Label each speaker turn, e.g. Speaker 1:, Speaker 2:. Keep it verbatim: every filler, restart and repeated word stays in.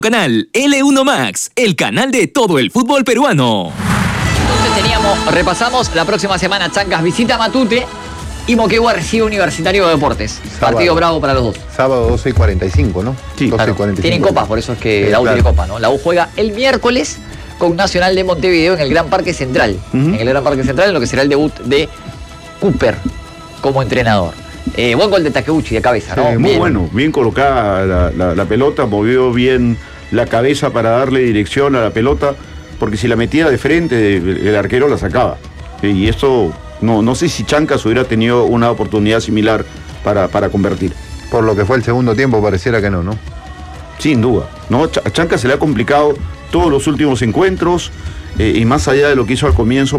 Speaker 1: Canal L uno Max, el canal de todo el fútbol peruano.
Speaker 2: Entonces teníamos, repasamos, la próxima semana Chancas visita Matute y Moquegua recibe Universitario de Deportes. Sábado. Partido bravo para los dos.
Speaker 3: Sábado doce y cuarenta y cinco, ¿no?
Speaker 2: Sí,
Speaker 3: doce
Speaker 2: claro.
Speaker 3: y cuarenta y cinco.
Speaker 2: Tienen copas, por eso es que
Speaker 3: sí,
Speaker 2: la U
Speaker 3: claro.
Speaker 2: tiene copa, ¿no? La U juega el miércoles con Nacional de Montevideo en el Gran Parque Central. Uh-huh. En el Gran Parque Central, en lo que será el debut de Cooper como entrenador. Eh, buen gol de Takeuchi de cabeza, ¿no?
Speaker 4: Sí, muy
Speaker 2: bien.
Speaker 4: bueno, bien colocada la, la, la pelota, movió bien la cabeza para darle dirección a la pelota, porque si la metía de frente, el, el arquero la sacaba. Y esto, no, no sé si Chancas hubiera tenido una oportunidad similar para, para convertir.
Speaker 3: Por lo que fue el segundo tiempo, pareciera que no, ¿no?
Speaker 4: Sin duda, ¿no? A Chancas se le ha complicado todos los últimos encuentros, eh, y más allá de lo que hizo al comienzo,